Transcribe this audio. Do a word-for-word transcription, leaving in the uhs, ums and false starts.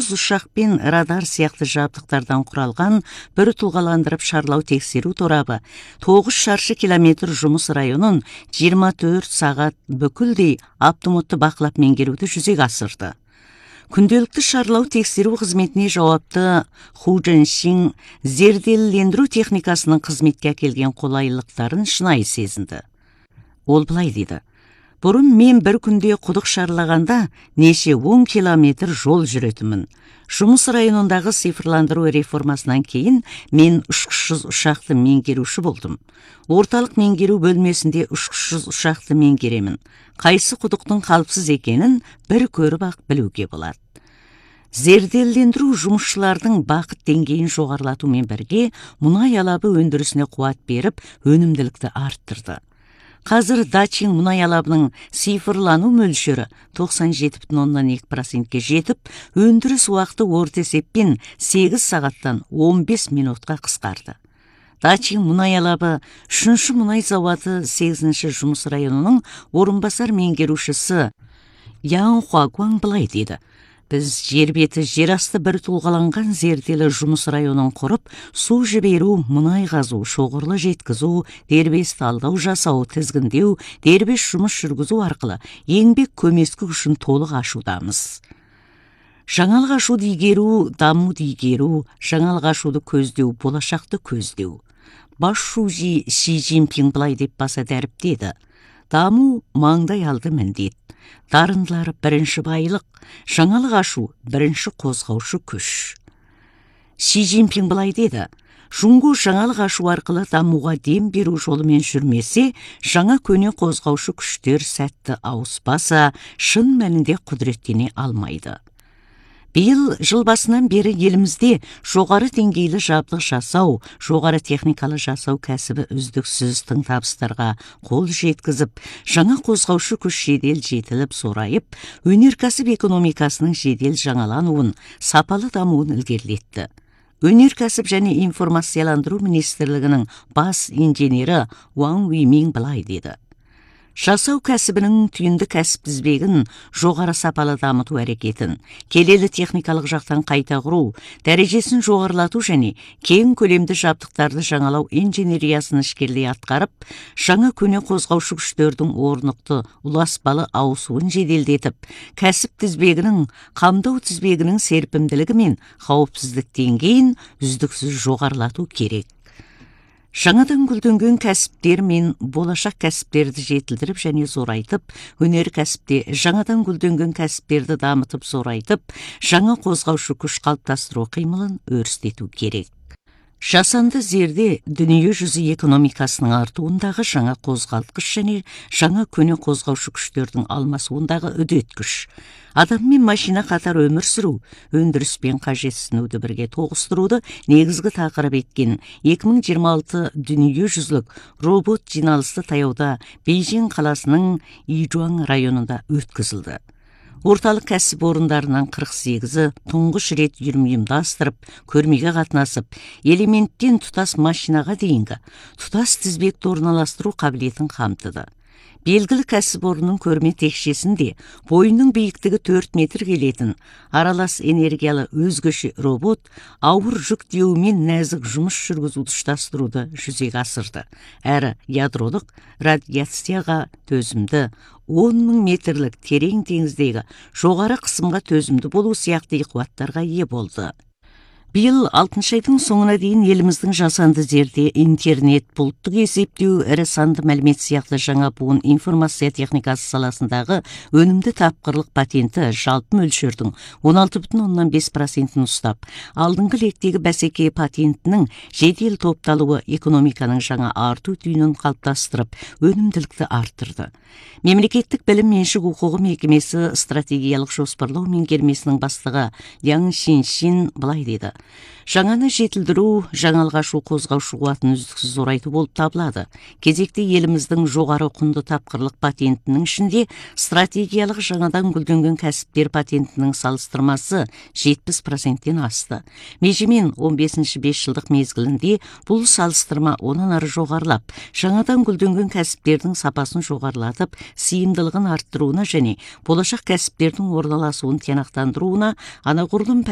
тоғыз ұшақ пен радар сияқты жабдықтардан құралған бір тұлғаландырып шарлау тексеру торабы тоғыз шаршы километр жұмыс районын жиырма төрт сағат бүкілдей автоматты бақылап меңгеруді жүзеге асырды. Күнделікті шарлау тексеру қызметіне жауапты Ху Джиншин зерделілендіру техникасының қызметке әкелген қолайлылықтарын шынайы сезінді. Ол былай дейді: бұрын мен бір күнде құдық шарлағанда неше он километр жол жүретімін. Жұмыс районындағы цифрландыру реформасынан кейін мен ұшқышсыз ұшақты меңгеруші болдым. Орталық меңгеру бөлмесінде ұшқышсыз ұшақты меңгеремін. Қайсы құдықтың қауіпсіз екенін бір көріп ақ білуге болады. Зерделілендіру жұмысшылардың бақыт деңгейін жоғарылатумен бірге мұнай алабы өндірісіне қуат беріп, өнімділікті арттырды. Қазір Дачин мұнай алабының цифрлану мөлшері тоқсан жеті бүтін оннан екі процентке жетіп, өндіріс уақыты орта есеппен сегіз сағаттан он бес минутқа қысқарды. Дачин мұнай алабы үшінші мұнай зауыты сегізінші жұмыс районының орынбасар меңгерушісі Ян Хуагуан былай дейді: біз жер беті жер асты бір тұлғаланған зерделі жұмыс районын құрып, су жіберу, мұнай қазу, шоғырлы жеткізу, дербес талдау жасау, тізгіндеу, дербес жұмыс жүргізу арқылы еңбек көмескі үшін толық ашудамыз. Жаңалық ашуды игеру, дамуды игеру, жаңалық ашуды көздеу, болашақты көздеу. Бас шужи Ши Цзиньпин былай деп баса дәріптеді: даму маңдай алды міндет. Дарындылар бірінші байлық, жаңалық ашу бірінші қозғаушы күш. Ши Цзиньпин былай деді: Жұңғу жаңалық ашу арқылы дамуға дем беру жолымен жүрмесе, жаңа көне қозғаушы күштер сәтті ауыспаса, шын мәнінде құдіреттене алмайды. Биыл жыл басынан бері елімізде жоғары деңгейлі жабдық жасау, жоғары техникалы жасау кәсібі үздіксіз тың табыстарға қол жеткізіп, жаңа қозғаушы күш жедел жетіліп зорайып, өнеркәсіп экономикасының жедел жаңалануын, сапалы дамуын ілгерілетті. Өнеркәсіп және информацияландыру министрлігінің бас инженері Ван Уимин былай деді: жасау кәсібінің түйінді кәсіп тізбегін жоғары сапалы дамыту әрекетін, келелі техникалық жақтан қайта құру, дәрежесін жоғарылату және кең көлемді жабдықтарды жаңалау инженериясын ішкерлей атқарып, жаңа көне қозғаушы күштердің орнықты ұласпалы ауысуын жеделдетіп, кәсіп тізбегінің, қамдау тізбегінің серпімділігі мен қауіпсіздік деңгейін үздіксіз жоғарылату керек. Жаңадан гүлденген кәсіптер мен болашақ кәсіптерді жетілдіріп және зорайтып, өнеркәсіпте жаңадан гүлденген кәсіптерді дамытып зорайтып, жаңа қозғаушы күш қалыптастыру қимылын өрістету керек. Жасанды зерде дүние жүзі экономикасының артуындағы жаңа қозғалтқыш және жаңа көне қозғаушы күштердің алмасуындағы үдеткіш. Адам мен машина қатар өмір сүру, өндіріс пен қажетсінуді бірге тоғыстыруды негізгі тақырып еткен екі мың жиырма алты дүние жүзілік робот жиналысы таяуда Бейжің қаласының Ижуан районында өткізілді. Орталық кәсіп орындарынан қырық сегізі тұңғыш рет ұйымдастырып, көрмеге қатынасып, элементтен тұтас машинаға дейінгі тұтас тізбекті орналастыру қабілетін қамтыды. Белгілі кәсіпорынның көрме текшесінде бойының биіктігі төрт метр келетін аралас энергиялы өзгеше робот ауыр жүк тиеумен нәзік жұмыс жүргізуді ұштастыруды жүзеге асырды. Әрі ядролық радиацияға төзімді он мың метрлік терең теңіздегі жоғары қысымға төзімді болу сияқты қуаттарға ие болды. Биыл алтыншы айдың соңына дейін еліміздің жасанды зерде, интернет, бұлттық есептеу, ірі санды мәлімет сияқты жаңа буын информация техникасы саласындағы өнімді тапқырлық патенті жалпы мөлшердің он алты бүтін оннан бес процентін ұстап, алдыңғы лектегі бәсеке патентінің жедел топталуы экономиканың жаңа арту түйінін қалыптастырып, өнімділікті арттырды. Мемлекеттік білім меншік құқығы мекемесі стратегиялық жоспарлау меңгермесінің бастығы Ян Шиншин былай деді: жаңаны жетілдіру, жаңалық ашу қозғаушы қуатын үздіксіз зорайту болып табылады. Кезекте еліміздің жоғары құнды тапқырлық патентінің ішінде стратегиялық жаңадан гүлденген кәсіптер патентінің салыстырмасы жетпіс проценттен асты. Межемен он бесінші бес жылдық мезгілінде бұл салыстырма онан ары жоғарылап, жаңадан гүлденген кәсіптердің сапасын жоғарылатып, сыйымдылығын арттыруына және болашақ кәсіптердің орналасуын тиянақтандыруына анағұрлым